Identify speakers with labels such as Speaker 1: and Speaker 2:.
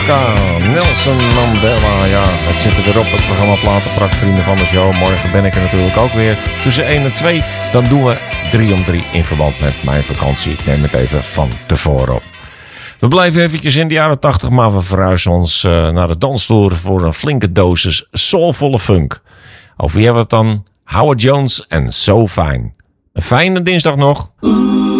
Speaker 1: Chaka, Nelson Mandela. Ja, het zit er weer op, het programma Platenpracht, vrienden van de show. Morgen ben ik er natuurlijk ook weer tussen 1 en 2. Dan doen we 3 om 3 in verband met mijn vakantie. Ik neem het even van tevoren op. We blijven eventjes in de jaren 80, maar we verhuizen ons naar de dansvloer voor een flinke dosis soulvolle funk. Over wie hebben we het dan? Howard Jones en So Fine. Een fijne dinsdag nog.